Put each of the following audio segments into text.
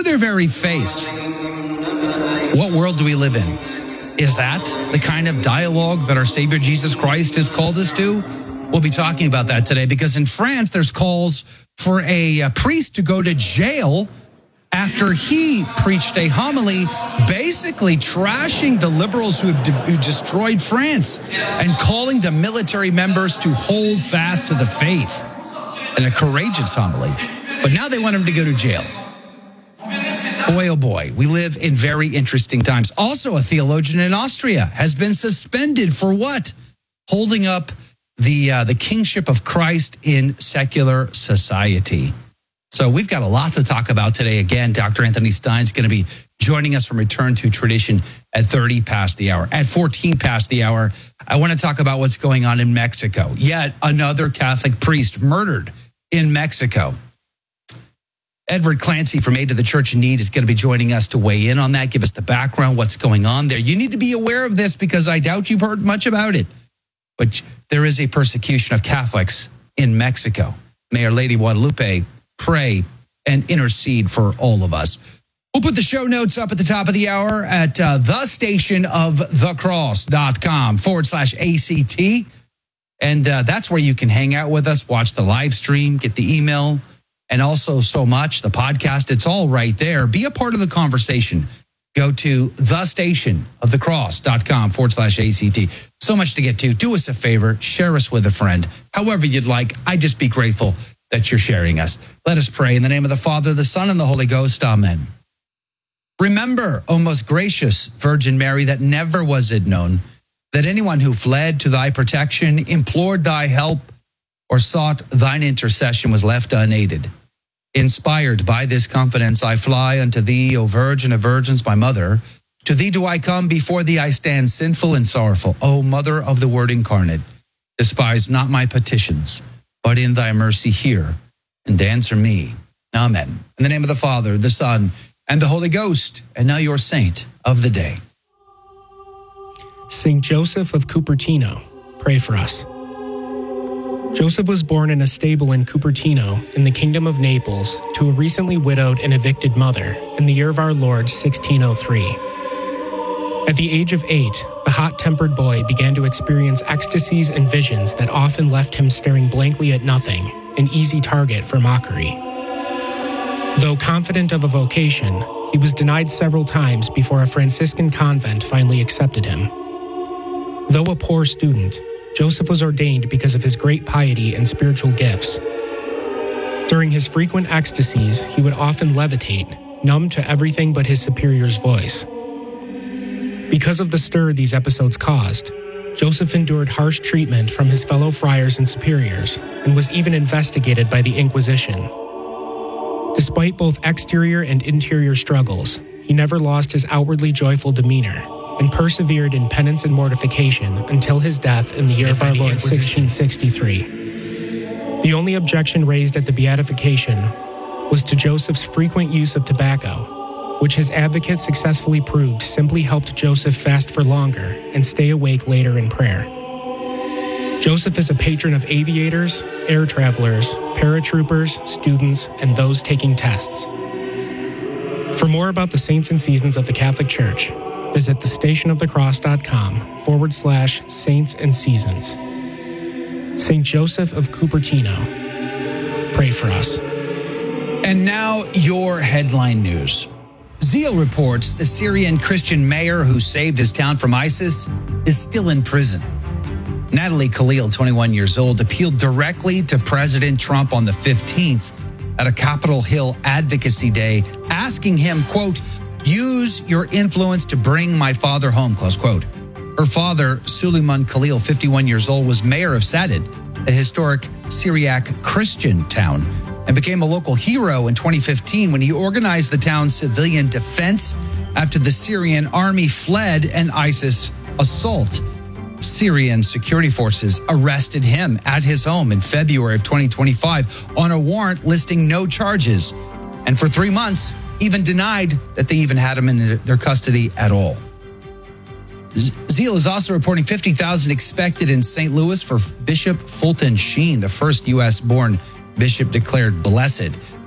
their very face. What world do we live in? Is that the kind of dialogue that our Savior Jesus Christ has called us to? We'll be talking about that today because in France, there's calls for a priest to go to jail after he preached a homily basically trashing the liberals who destroyed France and calling the military members to hold fast to the faith. And a courageous homily. But now they want him to go to jail. Boy, oh boy, we live in very interesting times. Also, a theologian in Austria has been suspended for what? Holding up the kingship of Christ in secular society. So we've got a lot to talk about today. Again, Dr. Anthony Stein's going to be joining us from Return to Tradition at 30 past the hour. At 14 past the hour, I want to talk about what's going on in Mexico. Yet another Catholic priest murdered in Mexico. Edward Clancy from Aid to the Church in Need is going to be joining us to weigh in on that, give us the background, what's going on there. You need to be aware of this because I doubt you've heard much about it. But there is a persecution of Catholics in Mexico. May Our Lady Guadalupe pray and intercede for all of us. We'll put the show notes up at the top of the hour at thestationofthecross.com/ACT. And that's where you can hang out with us, watch the live stream, get the email, and also so much, the podcast. It's all right there. Be a part of the conversation. Go to thestationofthecross.com/ACT. So much to get to. Do us a favor. Share us with a friend. However you'd like. I'd just be grateful that you're sharing us. Let us pray in the name of the Father, the Son, and the Holy Ghost. Amen. Remember, O most gracious Virgin Mary, that never was it known that anyone who fled to thy protection, implored thy help, or sought thine intercession was left unaided. Inspired by this confidence, I fly unto thee, O Virgin of Virgins, my mother. To thee do I come, before thee I stand sinful and sorrowful. O Mother of the Word incarnate, despise not my petitions, but in thy mercy hear and answer me. Amen. In the name of the Father, the Son, and the Holy Ghost, and now your saint of the day. Saint Joseph of Cupertino, pray for us. Joseph was born in a stable in Cupertino in the Kingdom of Naples to a recently widowed and evicted mother in the year of our Lord 1603. At the age of 8, the hot-tempered boy began to experience ecstasies and visions that often left him staring blankly at nothing, an easy target for mockery. Though confident of a vocation, he was denied several times before a Franciscan convent finally accepted him. Though a poor student, Joseph was ordained because of his great piety and spiritual gifts. During his frequent ecstasies, he would often levitate, numb to everything but his superior's voice. Because of the stir these episodes caused, Joseph endured harsh treatment from his fellow friars and superiors and was even investigated by the Inquisition. Despite both exterior and interior struggles, he never lost his outwardly joyful demeanor and persevered in penance and mortification until his death in the year of our Lord 1663. The only objection raised at the beatification was to Joseph's frequent use of tobacco, which his advocates successfully proved simply helped Joseph fast for longer and stay awake later in prayer. Joseph is a patron of aviators, air travelers, paratroopers, students, and those taking tests. For more about the saints and seasons of the Catholic Church, visit thestationofthecross.com/saints and seasons. Saint Joseph of Cupertino, pray for us. And now your headline news. Zeal reports the Syrian Christian mayor who saved his town from ISIS is still in prison. Natalie Khalil, 21 years old, appealed directly to President Trump on the 15th at a Capitol Hill advocacy day, asking him, quote, use your influence to bring my father home, close quote. Her father, Suleiman Khalil, 51 years old, was mayor of Sadid, a historic Syriac Christian town, and became a local hero in 2015 when he organized the town's civilian defense after the Syrian army fled an ISIS assault. Syrian security forces arrested him at his home in February of 2025 on a warrant listing no charges, and for 3 months even denied that they even had him in their custody at all. Zeal is also reporting 50,000 expected in St. Louis for Bishop Fulton Sheen, the first U.S.-born bishop declared blessed.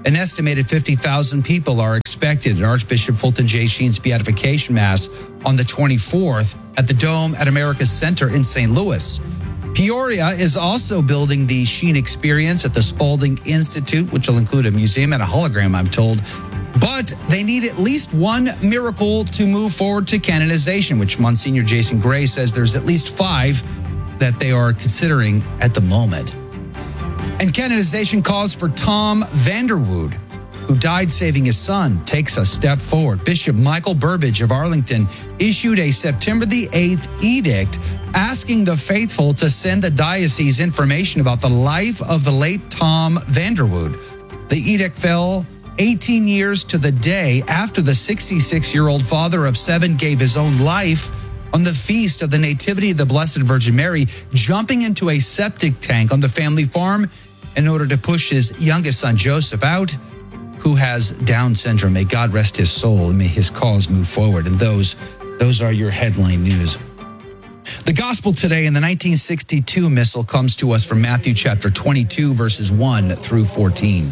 An estimated 50,000 people are expected at Archbishop Fulton J. Sheen's Beatification Mass on the 24th at the Dome at America's Center in St. Louis. Peoria is also building the Sheen Experience at the Spalding Institute, which will include a museum and a hologram, I'm told. But they need at least one miracle to move forward to canonization, which Monsignor Jason Gray says there's at least 5 that they are considering at the moment. And canonization calls for Tom Vanderwood, who died saving his son, takes a step forward. Bishop Michael Burbidge of Arlington issued a September the 8th edict asking the faithful to send the diocese information about the life of the late Tom Vanderwood. The edict fell 18 years to the day after the 66-year-old father of 7 gave his own life on the feast of the Nativity of the Blessed Virgin Mary, jumping into a septic tank on the family farm in order to push his youngest son, Joseph, out, who has Down syndrome. May God rest his soul and may his cause move forward. And those are your headline news. The gospel today in the 1962 missal comes to us from Matthew chapter 22, verses 1 through 14.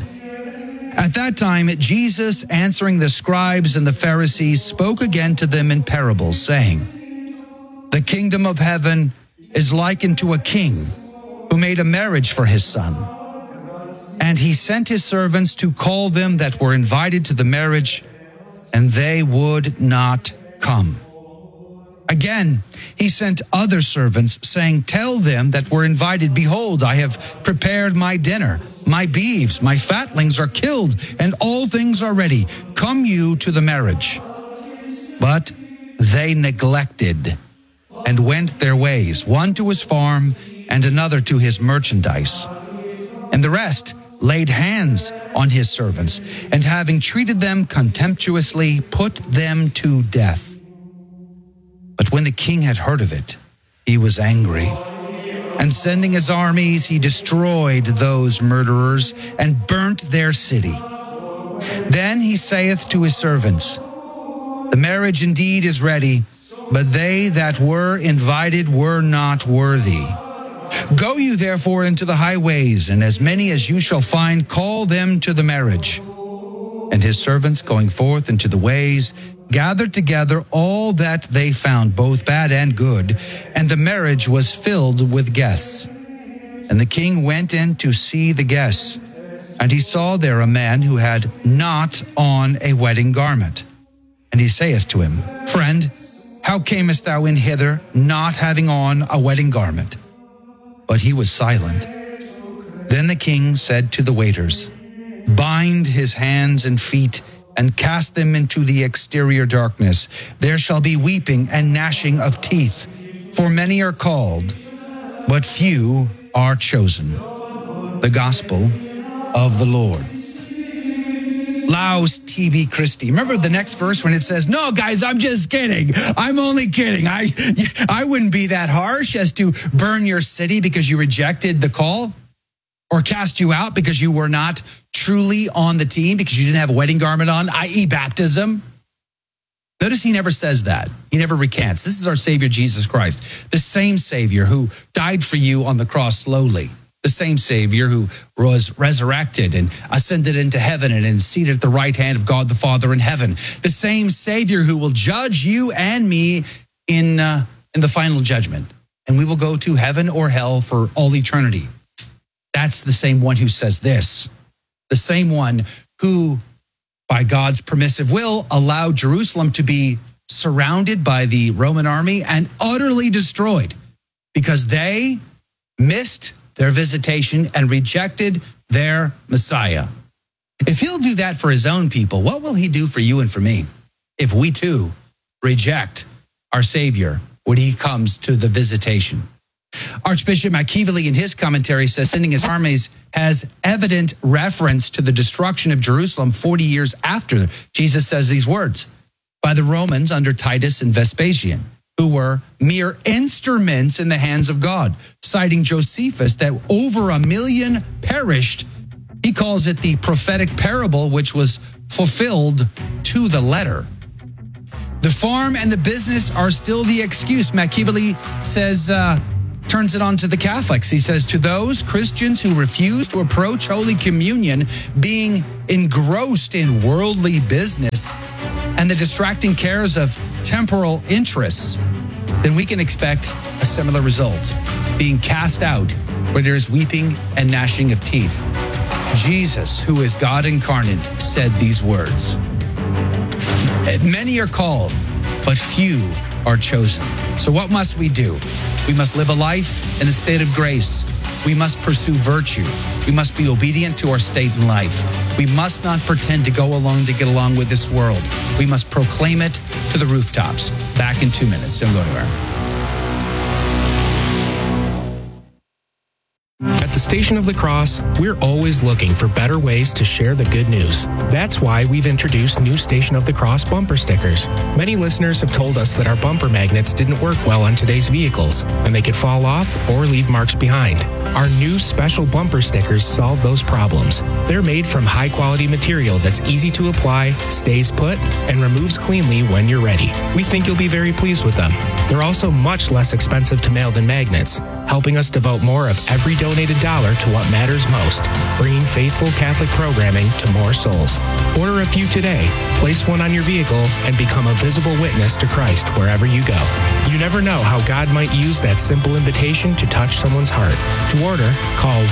At that time, Jesus, answering the scribes and the Pharisees, spoke again to them in parables, saying, "The kingdom of heaven is likened to a king who made a marriage for his son. And he sent his servants to call them that were invited to the marriage, and they would not come. Again, he sent other servants, saying, Tell them that were invited, Behold, I have prepared my dinner. My beeves, my fatlings are killed, and all things are ready. Come you to the marriage. But they neglected and went their ways, one to his farm and another to his merchandise. And the rest laid hands on his servants, and having treated them contemptuously, put them to death. But when the king had heard of it, he was angry. And sending his armies, he destroyed those murderers and burnt their city. Then he saith to his servants, The marriage indeed is ready, but they that were invited were not worthy. Go you therefore into the highways, and as many as you shall find, call them to the marriage. And his servants, going forth into the ways, gathered together all that they found, both bad and good, and the marriage was filled with guests. And the king went in to see the guests, and he saw there a man who had not on a wedding garment. And he saith to him, Friend, how camest thou in hither, not having on a wedding garment? But he was silent. Then the king said to the waiters, Bind his hands and feet, and cast them into the exterior darkness. There shall be weeping and gnashing of teeth, for many are called, but few are chosen. The Gospel of the Lord. Laus Tibi Christi. Remember the next verse when it says, No, guys, I'm just kidding. I'm only kidding. I wouldn't be that harsh as to burn your city because you rejected the call, or cast you out because you were not truly on the team, because you didn't have a wedding garment on, i.e. baptism. Notice he never says that. He never recants. This is our Savior, Jesus Christ, the same Savior who died for you on the cross slowly, the same Savior who was resurrected and ascended into heaven and is seated at the right hand of God the Father in heaven, the same Savior who will judge you and me in the final judgment, and we will go to heaven or hell for all eternity. That's the same one who says this, the same one who, by God's permissive will, allowed Jerusalem to be surrounded by the Roman army and utterly destroyed because they missed their visitation and rejected their Messiah. If he'll do that for his own people, what will he do for you and for me if we too reject our Savior when he comes to the visitation? Archbishop McKeevely in his commentary says sending his armies has evident reference to the destruction of Jerusalem 40 years after Jesus says these words by the Romans under Titus and Vespasian, who were mere instruments in the hands of God. Citing Josephus that over 1 million perished, he calls it the prophetic parable which was fulfilled to the letter. The farm and the business are still the excuse. McKeevely says turns it on to the Catholics. He says, to those Christians who refuse to approach Holy Communion, being engrossed in worldly business and the distracting cares of temporal interests, then we can expect a similar result, being cast out where there is weeping and gnashing of teeth. Jesus, who is God incarnate, said these words. Many are called, but few are chosen. So what must we do? We must live a life in a state of grace. We must pursue virtue. We must be obedient to our state in life. We must not pretend to go along to get along with this world. We must proclaim it to the rooftops. Back in 2 minutes. Don't go anywhere. At the Station of the Cross, we're always looking for better ways to share the good news. That's why we've introduced new Station of the Cross bumper stickers. Many listeners have told us that our bumper magnets didn't work well on today's vehicles, and they could fall off or leave marks behind. Our new special bumper stickers solve those problems. They're made from high-quality material that's easy to apply, stays put, and removes cleanly when you're ready. We think you'll be very pleased with them. They're also much less expensive to mail than magnets, helping us devote more of every donated dollar to what matters most, bringing faithful Catholic programming to more souls. Order a few today, place one on your vehicle, and become a visible witness to Christ wherever you go. You never know how God might use that simple invitation to touch someone's heart. To order, call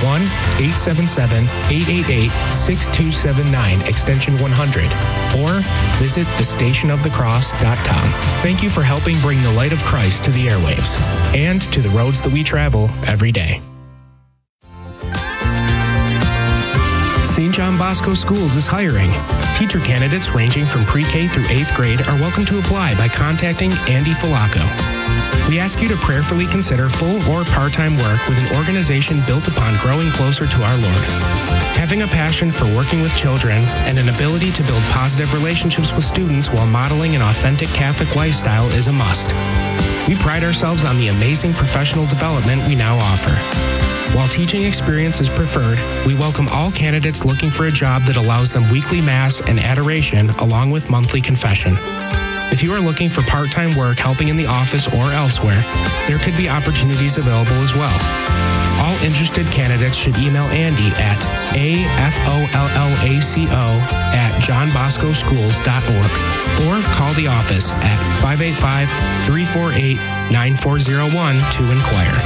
1-877-888-6279, extension 100, or visit thestationofthecross.com. Thank you for helping bring the light of Christ to the airwaves and to the roads that we travel every day. St. John Bosco Schools is hiring. Teacher candidates ranging from pre-K through 8th grade are welcome to apply by contacting Andy Falaco. We ask you to prayerfully consider full or part-time work with an organization built upon growing closer to our Lord. Having a passion for working with children and an ability to build positive relationships with students while modeling an authentic Catholic lifestyle is a must. We pride ourselves on the amazing professional development we now offer. While teaching experience is preferred, we welcome all candidates looking for a job that allows them weekly Mass and adoration along with monthly confession. If you are looking for part-time work helping in the office or elsewhere, there could be opportunities available as well. All interested candidates should email Andy at afolaco@johnboscoschools.org or call the office at 585-348-9401 to inquire.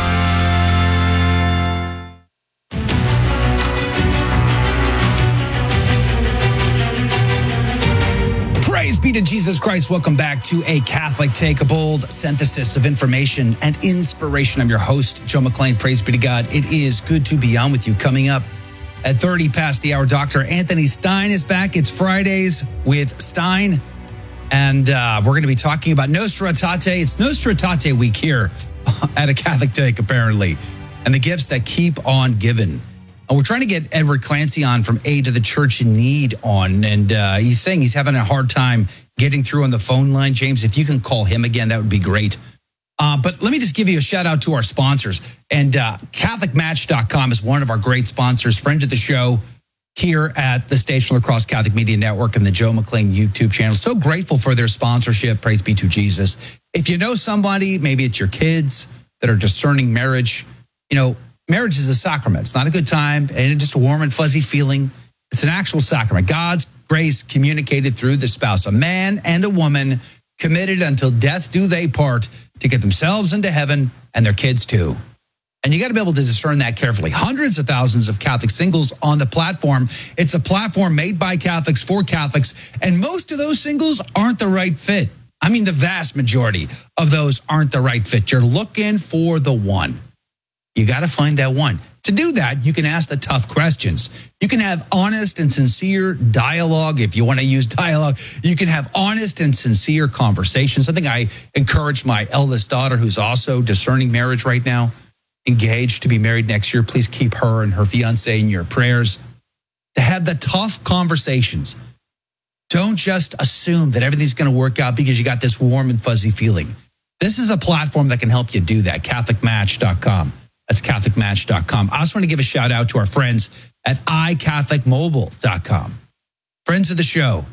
Praise be to Jesus Christ. Welcome back to A Catholic Take, a bold synthesis of information and inspiration. I'm your host, Joe McClain. Praise be to God. It is good to be on with you. Coming up at 30 past the hour, Dr. Anthony Stein is back. It's Fridays with Stein. And we're going to be talking about Nostra Aetate. It's Nostra Aetate week here at A Catholic Take, apparently, and the gifts that keep on giving. We're trying to get Edward Clancy on from Aid to the Church in Need on, and he's saying he's having a hard time getting through on the phone line. James, if you can call him again, that would be great. But let me just give you a shout out to our sponsors. And CatholicMatch.com is one of our great sponsors, friend of the show here at the Station of the Cross Catholic Media Network and the Joe McClain YouTube channel. So grateful for their sponsorship. Praise be to Jesus. If you know somebody, maybe it's your kids that are discerning marriage, you know, marriage is a sacrament. It's not a good time and it's just a warm and fuzzy feeling. It's an actual sacrament. God's grace communicated through the spouse, a man and a woman committed until death do they part to get themselves into heaven and their kids too. And you got to be able to discern that carefully. Hundreds of thousands of Catholic singles on the platform. It's a platform made by Catholics for Catholics. And most of those singles aren't the right fit. I mean, the vast majority of those aren't the right fit. You're looking for the one. You got to find that one. To do that, you can ask the tough questions. You can have honest and sincere dialogue. If you want to use dialogue, you can have honest and sincere conversations. Something I encourage my eldest daughter, who's also discerning marriage right now, engaged to be married next year. Please keep her and her fiance in your prayers. To have the tough conversations. Don't just assume that everything's going to work out because you got this warm and fuzzy feeling. This is a platform that can help you do that. CatholicMatch.com. That's CatholicMatch.com. I also want to give a shout out to our friends at iCatholicMobile.com. Friends of the show,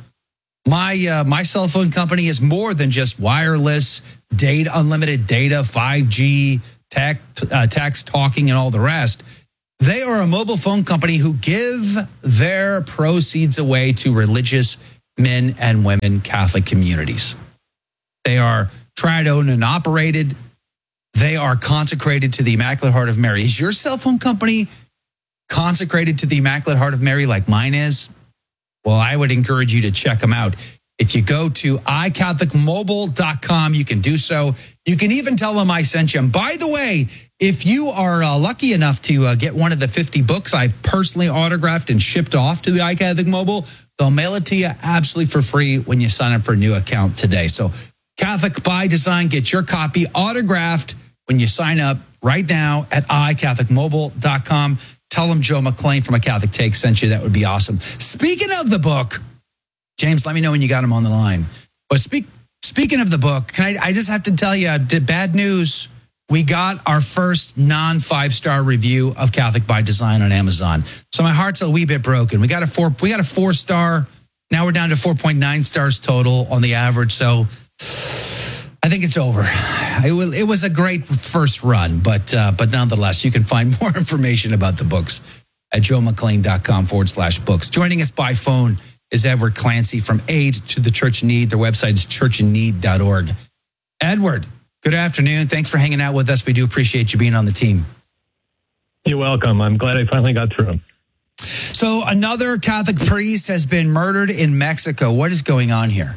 my cell phone company is more than just wireless, data, unlimited data, 5G, text, talking, and all the rest. They are a mobile phone company who give their proceeds away to religious men and women Catholic communities. They are tried, owned, and operated. They are consecrated to the Immaculate Heart of Mary. Is your cell phone company consecrated to the Immaculate Heart of Mary like mine is? Well, I would encourage you to check them out. If you go to iCatholicMobile.com, you can do so. You can even tell them I sent you. And by the way, if you are lucky enough to get one of the 50 books I've personally autographed and shipped off to the iCatholic Mobile, they'll mail it to you absolutely for free when you sign up for a new account today. So Catholic by Design, get your copy autographed when you sign up right now at iCatholicMobile.com. Tell them Joe McClain from A Catholic Take sent you. That would be awesome. Speaking of the book, James, let me know when you got him on the line. But speaking of the book, I just have to tell you, bad news. We got our first non-5-star review of Catholic by Design on Amazon. So my heart's a wee bit broken. We got a 4-star. Now we're down to 4.9 stars total on the average. So I think it's over. It was a great first run, but nonetheless, you can find more information about the books at joemcclain.com/books. Joining us by phone is Edward Clancy from Aid to the Church in Need. Their website is churchinneed.org. Edward, good afternoon. Thanks for hanging out with us. We do appreciate you being on the team. You're welcome. I'm glad I finally got through. So another Catholic priest has been murdered in Mexico. What is going on here?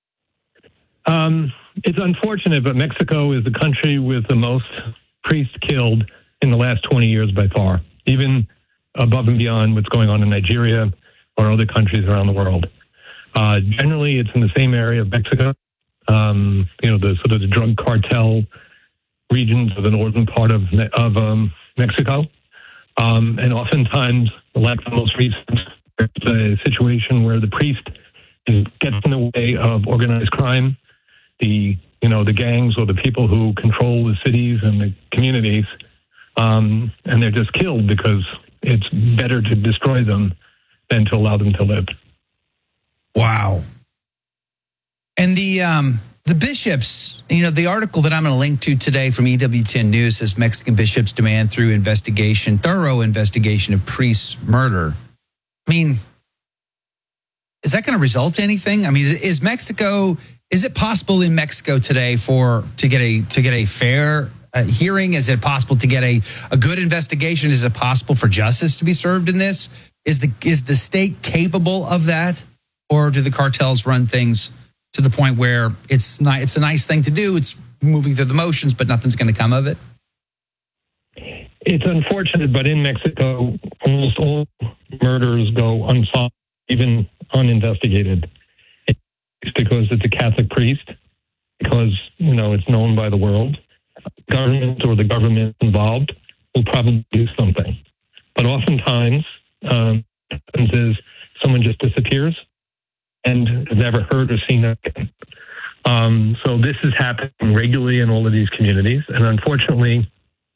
It's unfortunate, but Mexico is the country with the most priests killed in the last 20 years by far, even above and beyond what's going on in Nigeria or other countries around the world. Generally, it's in the same area of Mexico, the sort of the drug cartel regions of the northern part of Mexico. And oftentimes, like the most recent, it's a situation where the priest gets in the way of organized crime, the gangs or the people who control the cities and the communities, and they're just killed because it's better to destroy them than to allow them to live. Wow. And the bishops, the article that I'm going to link to today from EWTN News says Mexican bishops demand through thorough investigation of priests' murder. I mean, is that going to result in anything? I mean, is it possible in Mexico today to get a fair hearing? Is it possible to get a good investigation? Is it possible for justice to be served in this? Is the state capable of that, or do the cartels run things to the point where it's a nice thing to do? It's moving through the motions, but nothing's going to come of it. It's unfortunate, but in Mexico, almost all murders go unsolved, even uninvestigated. It's because it's a Catholic priest, because it's known by the world. Government or the government involved will probably do something, but oftentimes what happens is someone just disappears and is never heard or seen again. So this is happening regularly in all of these communities, and unfortunately,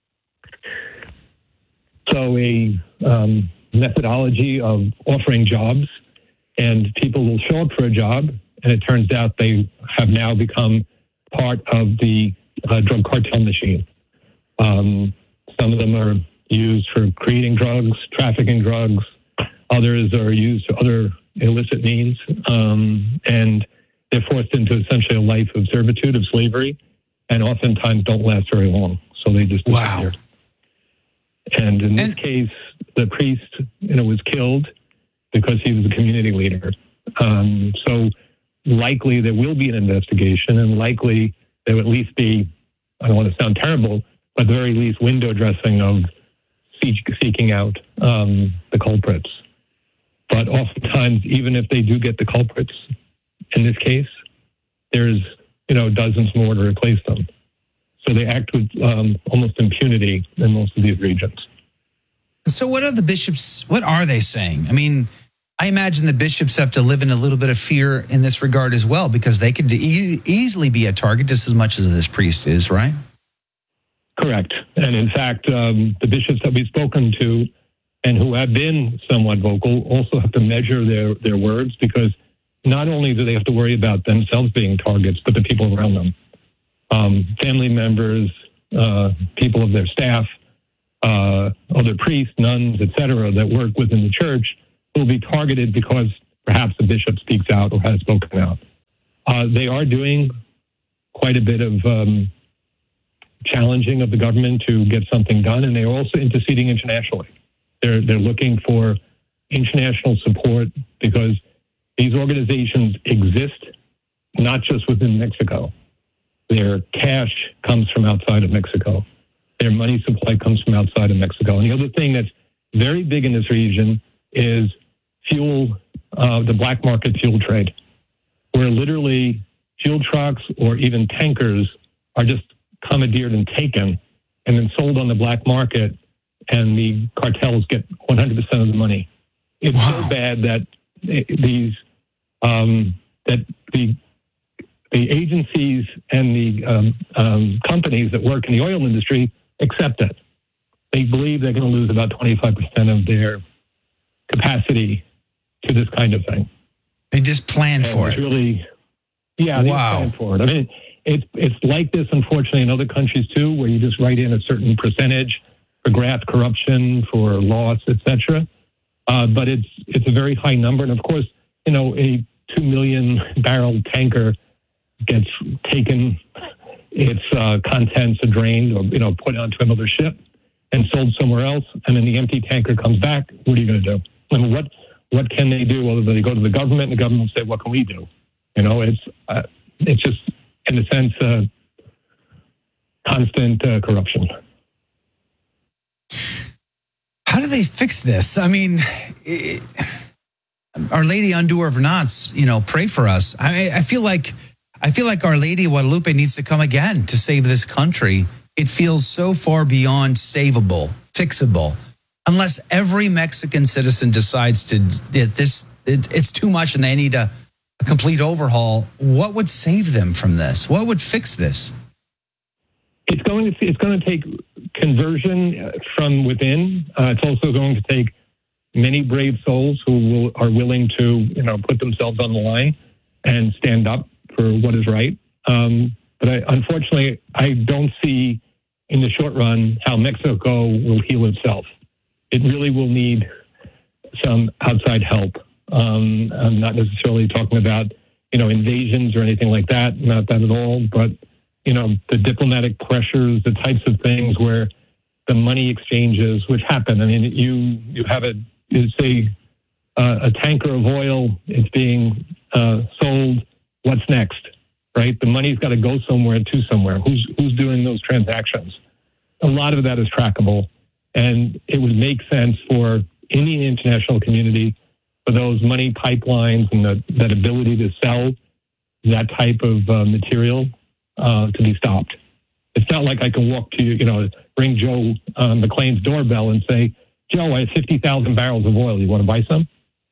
so a methodology of offering jobs, and people will show up for a job, and it turns out they have now become part of the drug cartel machine. Some of them are used for creating drugs, trafficking drugs. Others are used for other illicit means, and they're forced into essentially a life of servitude, of slavery, and oftentimes don't last very long. So they just disappear. Wow. And in this case, the priest, was killed because he was a community leader. So likely there will be an investigation, and likely there will at least be, I don't want to sound terrible, but at the very least window dressing of seeking out the culprits. But oftentimes, even if they do get the culprits, in this case, there's, dozens more to replace them. So they act with almost impunity in most of these regions. So what are they saying? I mean, I imagine the bishops have to live in a little bit of fear in this regard as well, because they could easily be a target just as much as this priest is, right? Correct. And in fact, the bishops that we've spoken to and who have been somewhat vocal also have to measure their words, because not only do they have to worry about themselves being targets, but the people around them. Family members, people of their staff, other priests, nuns, etc., that work within the church will be targeted because perhaps the bishop speaks out or has spoken out. They are doing quite a bit of challenging of the government to get something done, and they're also interceding internationally. They're looking for international support because these organizations exist not just within Mexico. Their cash comes from outside of Mexico. Their money supply comes from outside of Mexico. And the other thing that's very big in this region is fuel, the black market fuel trade, where literally fuel trucks or even tankers are just commandeered and taken and then sold on the black market, and the cartels get 100% of the money. It's so bad that the agencies and the companies that work in the oil industry accept it. They believe they're going to lose about 25% of their capacity to this kind of thing. They just plan for it. Really, yeah, they plan for it. I mean, it's like this, unfortunately, in other countries too, where you just write in a certain percentage for graft corruption, for loss, etc. But it's a very high number, and of course, a 2 million barrel tanker gets taken, its contents are drained or put onto another ship and sold somewhere else, and then the empty tanker comes back. What are you going to do? I mean, what can they do? Well, they go to the government, and the government will say, "What can we do?" It's just, in a sense, constant corruption. How do they fix this? I mean, Our Lady Undoer of Knots, pray for us. I feel like Our Lady of Guadalupe needs to come again to save this country. It feels so far beyond savable, fixable, unless every Mexican citizen decides it's too much and they need a complete overhaul. What would save them from this? What would fix this? It's going to take conversion from within. It's also going to take many brave souls who are willing to, put themselves on the line and stand up for what is right. But unfortunately, I don't see in the short run how Mexico will heal itself. It really will need some outside help. I'm not necessarily talking about, invasions or anything like that. Not that at all. But, the diplomatic pressures, the types of things where the money exchanges, which happen. I mean, you have a tanker of oil. It's being sold. What's next, right? The money's got to go somewhere to somewhere. Who's doing those transactions? A lot of that is trackable, and it would make sense for any international community for those money pipelines and that ability to sell that type of material to be stopped. It's not like I can walk to, ring Joe McLean's doorbell and say, "Joe, I have 50,000 barrels of oil. You want to buy some?"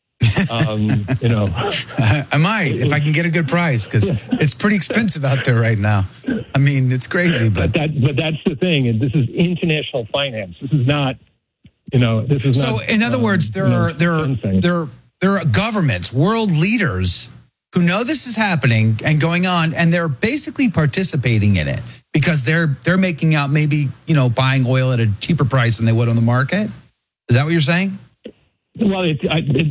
I might, if I can get a good price, because it's pretty expensive out there right now. I mean, it's crazy, but that's the thing. And this is international finance. This is not, this is so. Not, in other words, there are governments, world leaders who know this is happening and going on, and they're basically participating in it because they're making out maybe buying oil at a cheaper price than they would on the market. Is that what you're saying? Well, it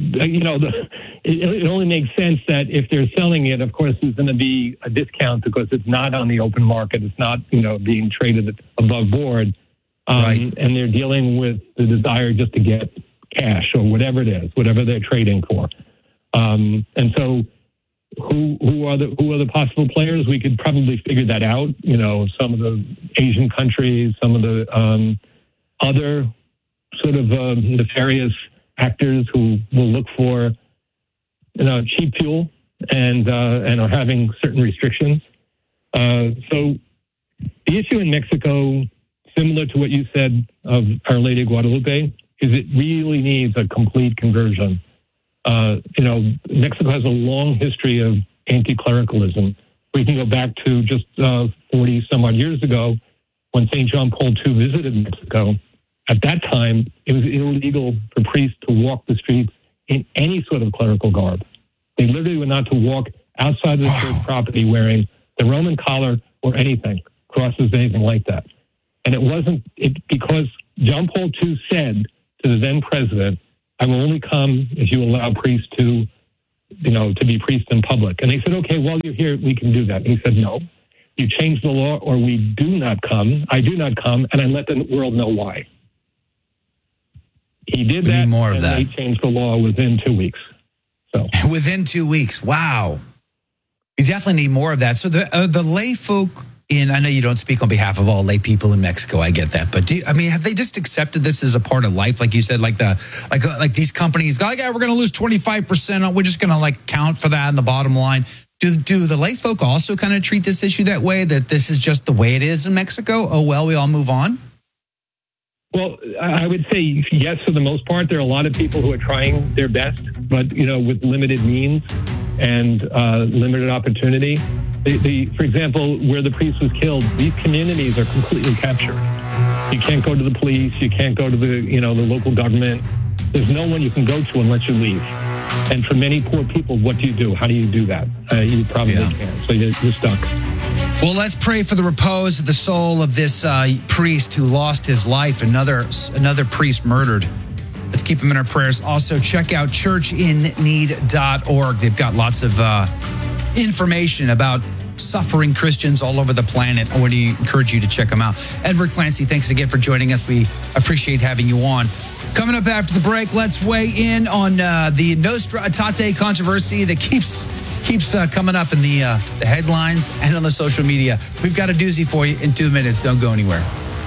only makes sense that if they're selling it, of course, there's going to be a discount because it's not on the open market. It's not, being traded above board. Right. And they're dealing with the desire just to get cash or whatever it is, whatever they're trading for. And so who are the possible players? We could probably figure that out. Some of the Asian countries, some of the other sort of nefarious actors who will look for cheap fuel and are having certain restrictions. So the issue in Mexico, similar to what you said of Our Lady of Guadalupe, is it really needs a complete conversion. Mexico has a long history of anti-clericalism. We can go back to just 40 some odd years ago when St. John Paul II visited Mexico. At that time, it was illegal for priests to walk the streets in any sort of clerical garb. They literally were not to walk outside of the church property wearing the Roman collar or anything, crosses, anything like that. And it wasn't because John Paul II said to the then president, I will only come if you allow priests to be priests in public. And they said, okay, while you're here, we can do that. And he said, no, you change the law or we do not come. I do not come, and I let the world know why. He did that, more of and that. they changed the law within 2 weeks. So within 2 weeks, wow. We definitely need more of that. So the lay folk I know you don't speak on behalf of all lay people in Mexico. I get that, but have they just accepted this as a part of life, like you said, like these companies go, yeah, we're going to lose 25%. We're just going to count for that in the bottom line. Do the lay folk also kind of treat this issue that way? That this is just the way it is in Mexico? Oh well, we all move on. Well, I would say yes for the most part. There are a lot of people who are trying their best, but with limited means and limited opportunity. For example, where the priest was killed, these communities are completely captured. You can't go to the police. You can't go to the local government. There's no one you can go to unless you leave. And for many poor people, what do you do? How do you do that? You probably can't. So you're stuck. Well, let's pray for the repose of the soul of this priest who lost his life. Another priest murdered. Let's keep him in our prayers. Also, check out churchinneed.org. They've got lots of information about suffering Christians all over the planet. I want to encourage you to check them out. Edward Clancy, thanks again for joining us. We appreciate having you on. Coming up after the break, let's weigh in on the Nostra Aetate controversy that keeps coming up in the headlines and on the social media. We've got a doozy for you in 2 minutes. Don't go anywhere.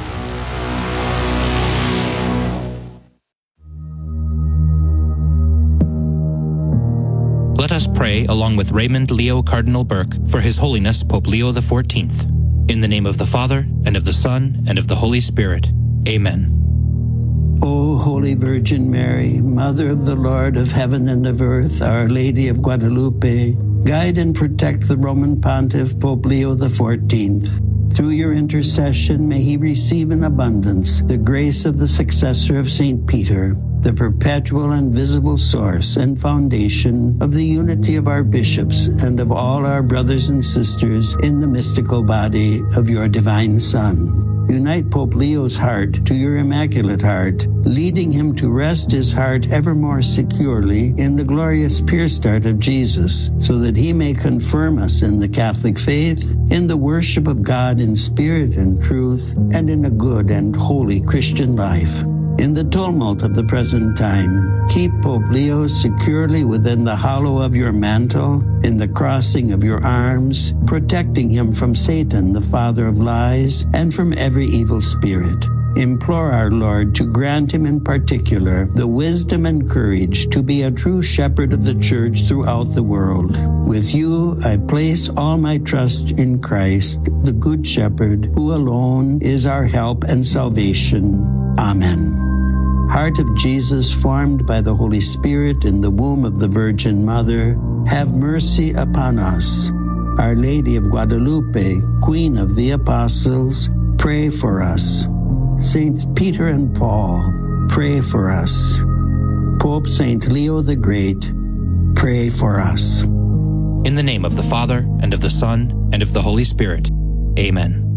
Let us pray along with Raymond Leo Cardinal Burke for His Holiness Pope Leo XIV. In the name of the Father, and of the Son, and of the Holy Spirit. Amen. O Holy Virgin Mary, Mother of the Lord of heaven and of earth, Our Lady of Guadalupe, guide and protect the Roman Pontiff Pope Leo XIV. Through your intercession, may he receive in abundance the grace of the successor of St. Peter, the perpetual and visible source and foundation of the unity of our bishops and of all our brothers and sisters in the mystical body of your divine Son. Unite Pope Leo's heart to your Immaculate Heart, leading him to rest his heart ever more securely in the glorious pure start of Jesus, so that he may confirm us in the Catholic faith, in the worship of God in spirit and truth, and in a good and holy Christian life. In the tumult of the present time, keep Pope Leo securely within the hollow of your mantle, in the crossing of your arms, protecting him from Satan, the father of lies, and from every evil spirit. Implore our Lord to grant him in particular the wisdom and courage to be a true shepherd of the Church throughout the world. With you, I place all my trust in Christ, the Good Shepherd, who alone is our help and salvation. Amen. Heart of Jesus, formed by the Holy Spirit in the womb of the Virgin Mother, have mercy upon us. Our Lady of Guadalupe, Queen of the Apostles, pray for us. Saints Peter and Paul, pray for us. Pope Saint Leo the Great, pray for us. In the name of the Father, and of the Son, and of the Holy Spirit. Amen.